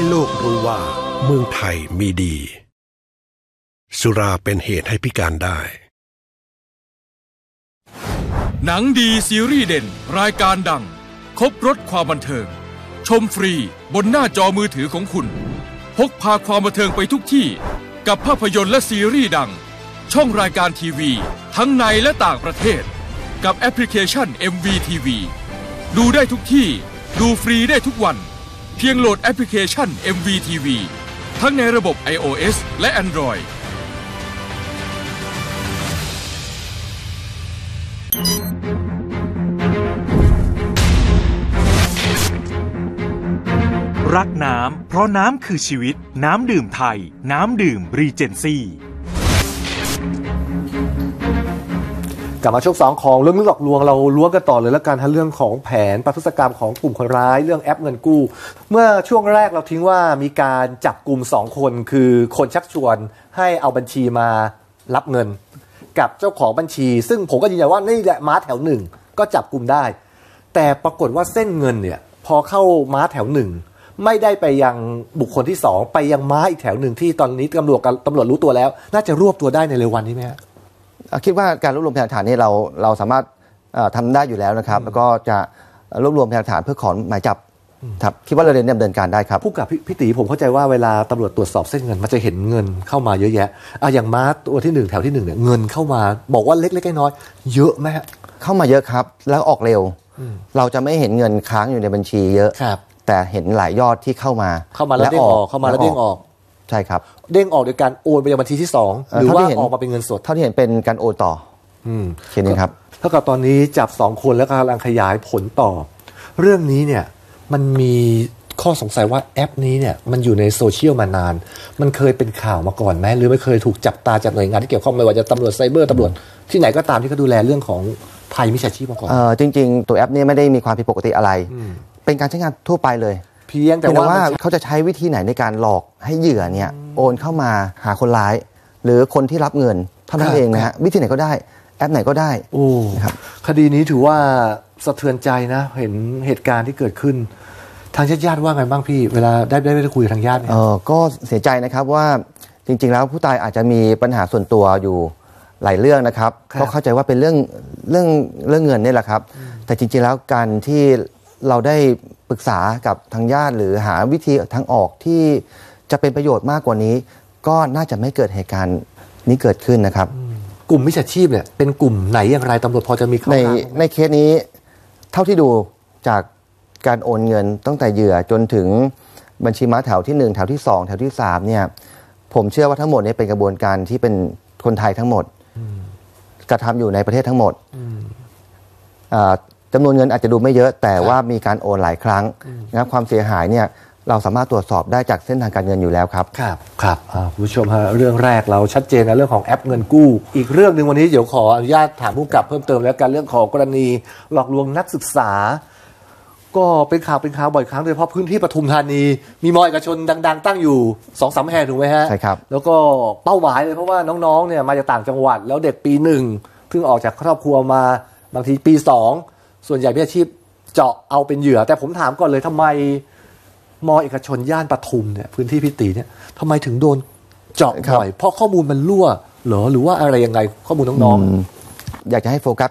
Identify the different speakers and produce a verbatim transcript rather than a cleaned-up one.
Speaker 1: โลกรู้ว่าเมืองไทยมีดีสุราเป็นเหตุให้พิการได้
Speaker 2: หนังดีซีรีส์เด่นรายการดังครบรสความบันเทิงชมฟรีบนหน้าจอมือถือของคุณพกพาความบันเทิงไปทุกที่กับภาพยนตร์และซีรีส์ดังช่องรายการทีวีทั้งในและต่างประเทศกับแอปพลิเคชัน เอ็ม วี ที วี ดูได้ทุกที่ดูฟรีได้ทุกวันเพียงโหลดแอปพลิเคชัน เอ็ม วี ที วี ทั้งในระบบ ไอ โอ เอส และ Android
Speaker 3: รักน้ำเพราะน้ำคือชีวิตน้ำดื่มไทยน้ำดื่มรีเจนซี่
Speaker 4: กลับมาช่วงสองของเรื่องลึกหลอกลวงเราล้วงกันต่อเลยแล้วกันทั้งเรื่องของแผนประทุษกรรมของกลุ่มคนร้ายเรื่องแอปเงินกู้เมื่อช่วงแรกเราทิ้งว่ามีการจับกลุ่มสองคนคือคนชักชวนให้เอาบัญชีมารับเงินกับเจ้าของบัญชีซึ่งผมก็ยืนยันว่านี่แหละม้าแถวหนึ่งก็จับกลุ่มได้แต่ปรากฏว่าเส้นเงินเนี่ยพอเข้าม้าแถวหนึ่งไม่ได้ไปยังบุคคลที่สองไปยังม้าอีกแถวหนึ่งที่ตอนนี้ตำรวจตำรวจรู้ตัวแล้วน่าจะรวบตัวได้ในเร็ววันนี้ไหมฮะ
Speaker 5: คิดว่าการรวบรวมพยานหลักฐานนี้เราเราสามารถทำได้อยู่แล้วนะครับแล้วก็จะรวบรวมพยานหลักฐานเพื่อขอหมายจับครับคิดว่าเราเรียนดำเนินการได้ครับ
Speaker 4: ผู้กับพี่ตีผมเข้าใจว่าเวลาตำรวจตรวจสอบเส้นเงินมันจะเห็นเงินเข้ามาเยอะแยะอ่ะอย่างม้าตัวที่หนึ่งแถวที่หนึ่งเนี่ยเงินเข้ามาบอกว่าเล็กๆน้อยๆเยอะไหมฮะ
Speaker 5: เข้ามาเยอะครับแล้วออกเร็วเราจะไม่เห็นเงินค้างอยู่ในบัญชีเยอะแต่เห็นหลายยอดที่เข้ามา
Speaker 4: เข้ามาแล้วเด้งออกเข้ามาแล้วเด้งออก
Speaker 5: ใช่ครับ
Speaker 4: เด้งออกโดยการโอนไปยังบัญชีที่สองหรือว่าออกมาเป็นเงินสด
Speaker 5: เท่าที่เห็นเป็นการโอนต่อ
Speaker 4: อืม
Speaker 5: แค่นี้ครับ
Speaker 4: เท่ากับตอนนี้จับสองคนแล้วกำลังขยายผลต่อเรื่องนี้เนี่ยมันมีข้อสงสัยว่าแอปนี้เนี่ยมันอยู่ในโซเชียลมานานมันเคยเป็นข่าวมาก่อนไหมหรือไม่เคยถูกจับตาจากหน่วยงานที่เกี่ยวข้องไม่ว่าจะตำรวจไซเบอร์ตำรวจที่ไหนก็ตามที่เขาดูแลเรื่องของภัยมิจฉาชีพมาก่อน
Speaker 5: เออจริงๆตัวแอปนี้ไม่ได้มีความผิดปกติอะไรเป็นการใช้งานทั่วไปเลย
Speaker 4: เพียงแต่ว่า
Speaker 5: เขาจะใช้วิธีไหนในการหลอกให้เหยื่อเนี่ยโอนเข้ามาหาคนร้ายหรือคนที่รับเงินเท่านั้นเองนะฮะวิธีไหนก็ได้แอปไหนก็ได้
Speaker 4: โอ้ครับคดีนี้ถือว่าสะเทือนใจนะเห็นเหตุการณ์ที่เกิดขึ้นทางญาติๆว่าไงบ้างพี่เวลาได้ได้ได้คุยกับทางญาติ
Speaker 5: เออก็เสียใจนะครับว่าจริงๆแล้วผู้ตายอาจจะมีปัญหาส่วนตัวอยู่หลายเรื่องนะครับก็เข้าใจว่าเป็นเรื่องเรื่องเรื่องเงินนี่แหละครับแต่จริงๆแล้วการที่เราได้ปรึกษากับทางญาติหรือหาวิธีทางออกที่จะเป็นประโยชน์มากกว่านี้ก็น่าจะไม่เกิดเหตุการณ์นี้เกิดขึ้นนะครับ
Speaker 4: กลุ่มมิจฉาชีพเนี่ยเป็นกลุ่มไหนอย่างไรตำรวจพอจะมี
Speaker 5: ในในเคสนี้เท่าที่ดูจากการโอนเงินตั้งแต่เหยื่อจนถึงบัญชีม้าแถวที่หนึ่งแถวที่สองแถวที่สามเนี่ยผมเชื่อว่าทั้งหมดนี้เป็นกระบวนการที่เป็นคนไทยทั้งหมดกระทำอยู่ในประเทศทั้งหมดจำนวนเงินอาจจะดูไม่เยอะแต่ว่ามีการโอนหลายครั้งนะครับความเสียหายเนี่ยเราสามารถตรวจสอบได้จากเส้นทางการเงินอยู่แล้วครับ
Speaker 4: ครับครับคุณผู้ชมฮะเรื่องแรกเราชัดเจนนะเรื่องของแอปเงินกู้อีกเรื่องหนึ่งวันนี้เดี๋ยวขออนุญาตถามผู้กำกับเพิ่มเติมแล้วกันเรื่องของกรณีหลอกลวงนักศึกษาก็เป็นข่าวเป็นข่าวบ่อยครั้งโดยเฉพาะพื้นที่ปทุมธานีมีมอเอกชนดังๆตั้งอยู่ สองสาม แห่งถูกไหมฮะ
Speaker 5: ใช่ครับ
Speaker 4: แล้วก็เป้าหมายเลยเพราะว่าน้องๆเนี่ยมาจากต่างจังหวัดแล้วเด็กปีหนึ่งเพิ่งออกจากครอบครัวมาบางทีปีสองส่วนใหญ่มีอาชีพเจาะเอาเป็นเหยื่อแต่ผมถามก่อนเลยทำไมมอเอกชนย่านปทุมเนี่ยพื้นที่พิตีเนี่ยทำไมถึงโดนเจาะบ่อยเพราะข้อมูลมันรั่วเหรอหรือว่าอะไรยังไงข้อมูลน้องๆ
Speaker 5: อยากจะให้โฟกัส